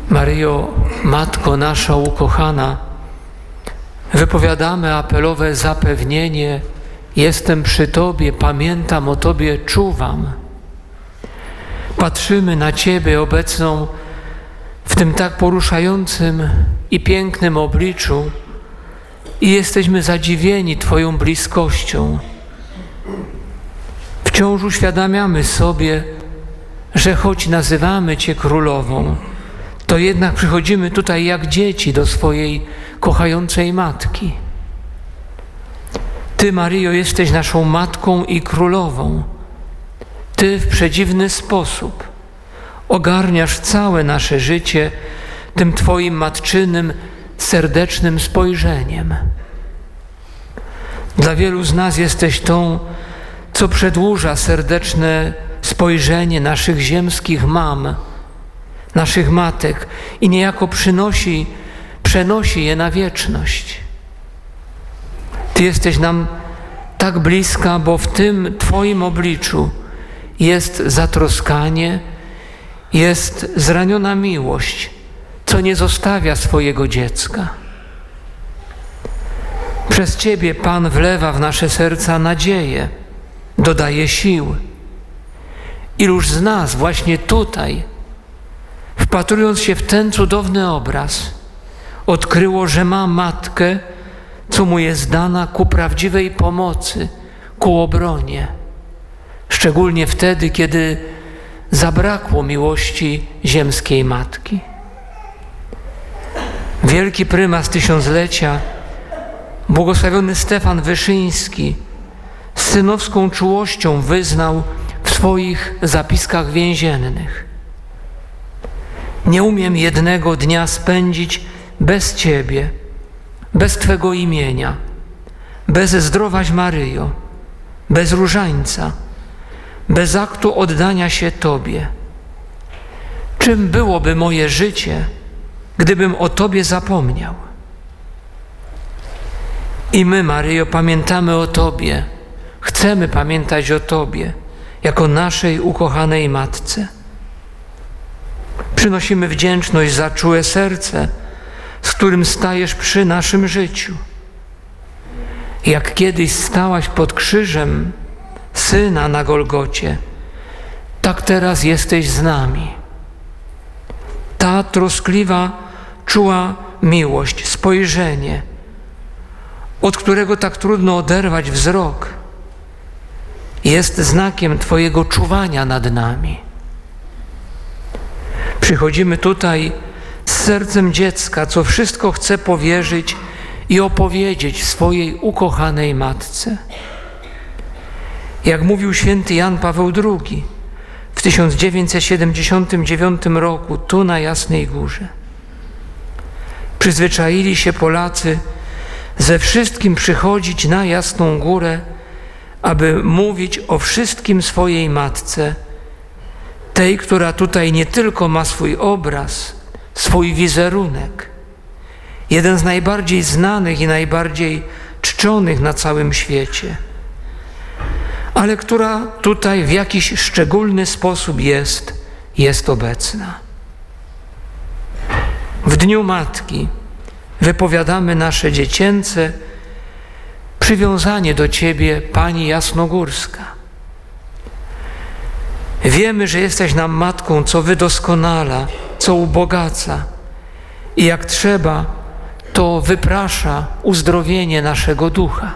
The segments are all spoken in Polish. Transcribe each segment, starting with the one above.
Maryjo, Matko nasza ukochana, wypowiadamy apelowe zapewnienie: jestem przy Tobie, pamiętam o Tobie, czuwam. Patrzymy na Ciebie obecną w tym tak poruszającym i pięknym obliczu i jesteśmy zadziwieni Twoją bliskością. Wciąż uświadamiamy sobie, że choć nazywamy Cię Królową, to jednak przychodzimy tutaj jak dzieci do swojej kochającej Matki. Ty, Maryjo, jesteś naszą Matką i Królową. Ty w przedziwny sposób ogarniasz całe nasze życie tym Twoim matczynym, serdecznym spojrzeniem. Dla wielu z nas jesteś tą, co przedłuża serdeczne spojrzenie naszych ziemskich mam, naszych matek i niejako przenosi je na wieczność. Ty jesteś nam tak bliska, bo w tym Twoim obliczu jest zatroskanie, jest zraniona miłość, co nie zostawia swojego dziecka. Przez Ciebie Pan wlewa w nasze serca nadzieję, dodaje sił. Iluż z nas właśnie tutaj, wpatrując się w ten cudowny obraz, odkryło, że ma Matkę, co mu jest dana ku prawdziwej pomocy, ku obronie. Szczególnie wtedy, kiedy zabrakło miłości ziemskiej matki. Wielki prymas tysiąclecia, błogosławiony Stefan Wyszyński, z synowską czułością wyznał w swoich zapiskach więziennych: nie umiem jednego dnia spędzić bez Ciebie, bez Twego imienia, bez Zdrowaś Maryjo, bez różańca, bez aktu oddania się Tobie. Czym byłoby moje życie, gdybym o Tobie zapomniał? I my, Maryjo, pamiętamy o Tobie, chcemy pamiętać o Tobie, jako naszej ukochanej Matce. Przynosimy wdzięczność za czułe serce, z którym stajesz przy naszym życiu. Jak kiedyś stałaś pod krzyżem Syna na Golgocie, tak teraz jesteś z nami. Ta troskliwa, czuła miłość, spojrzenie, od którego tak trudno oderwać wzrok, jest znakiem Twojego czuwania nad nami. Przychodzimy tutaj z sercem dziecka, co wszystko chce powierzyć i opowiedzieć swojej ukochanej Matce. Jak mówił święty Jan Paweł II w 1979 roku, tu na Jasnej Górze: przyzwyczaili się Polacy ze wszystkim przychodzić na Jasną Górę, aby mówić o wszystkim swojej Matce, tej, która tutaj nie tylko ma swój obraz, swój wizerunek, jeden z najbardziej znanych i najbardziej czczonych na całym świecie, ale która tutaj w jakiś szczególny sposób jest obecna. W Dniu Matki wypowiadamy nasze dziecięce przywiązanie do Ciebie, Pani Jasnogórska. Wiemy, że jesteś nam Matką, co wydoskonala, co ubogaca i jak trzeba, to wyprasza uzdrowienie naszego ducha.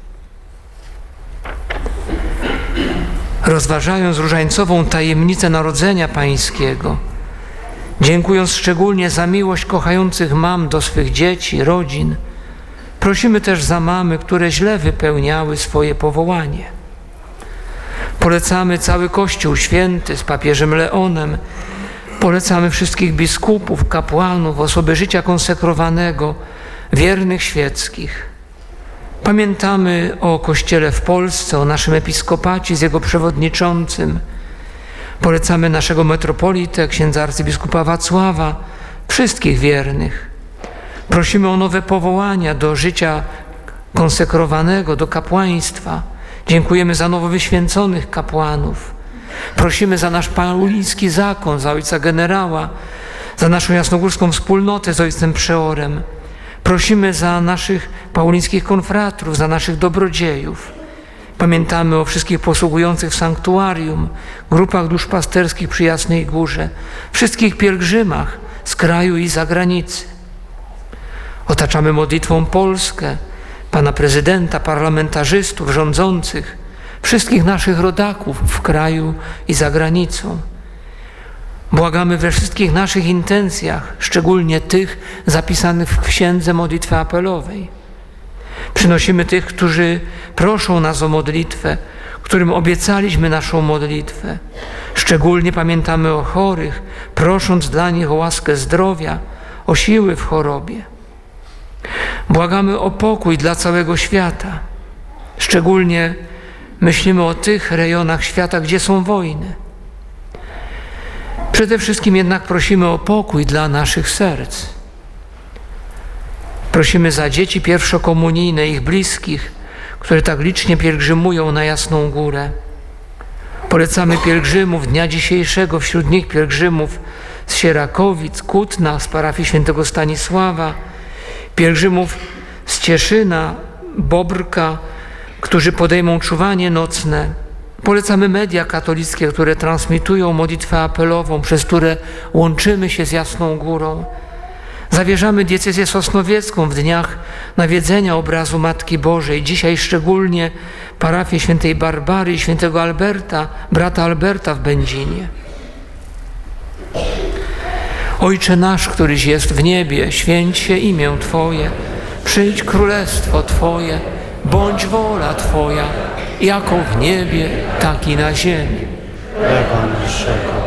Rozważając różańcową tajemnicę Narodzenia Pańskiego, dziękując szczególnie za miłość kochających mam do swych dzieci, rodzin, prosimy też za mamy, które źle wypełniały swoje powołanie. Polecamy cały Kościół Święty z papieżem Leonem, polecamy wszystkich biskupów, kapłanów, osoby życia konsekrowanego, wiernych świeckich. Pamiętamy o Kościele w Polsce, o naszym episkopacie z jego przewodniczącym. Polecamy naszego metropolitę, księdza arcybiskupa Wacława, wszystkich wiernych. Prosimy o nowe powołania do życia konsekrowanego, do kapłaństwa. Dziękujemy za nowo wyświęconych kapłanów. Prosimy za nasz pauliński zakon, za ojca generała, za naszą jasnogórską wspólnotę z ojcem przeorem. Prosimy za naszych paulińskich konfratrów, za naszych dobrodziejów. Pamiętamy o wszystkich posługujących w sanktuarium, grupach duszpasterskich przy Jasnej Górze, wszystkich pielgrzymach z kraju i zagranicy. Otaczamy modlitwą Polskę, pana prezydenta, parlamentarzystów, rządzących, wszystkich naszych rodaków w kraju i za granicą. Błagamy we wszystkich naszych intencjach, szczególnie tych zapisanych w Księdze Modlitwy Apelowej. Przynosimy tych, którzy proszą nas o modlitwę, którym obiecaliśmy naszą modlitwę. Szczególnie pamiętamy o chorych, prosząc dla nich o łaskę zdrowia, o siły w chorobie. Błagamy o pokój dla całego świata. Szczególnie myślimy o tych rejonach świata, gdzie są wojny. Przede wszystkim jednak prosimy o pokój dla naszych serc. Prosimy za dzieci pierwszokomunijne, ich bliskich, które tak licznie pielgrzymują na Jasną Górę. Polecamy pielgrzymów dnia dzisiejszego, wśród nich pielgrzymów z Sierakowic, Kutna, z parafii świętego Stanisława, pielgrzymów z Cieszyna, Bobrka, którzy podejmą czuwanie nocne. Polecamy media katolickie, które transmitują modlitwę apelową, przez które łączymy się z Jasną Górą. Zawierzamy diecezję sosnowiecką w dniach nawiedzenia obrazu Matki Bożej. Dzisiaj szczególnie parafię świętej Barbary i świętego Alberta, brata Alberta w Będzinie. Ojcze nasz, któryś jest w niebie, święć się imię Twoje, przyjdź królestwo Twoje, bądź wola Twoja, jako w niebie, tak i na ziemi. Chleba naszego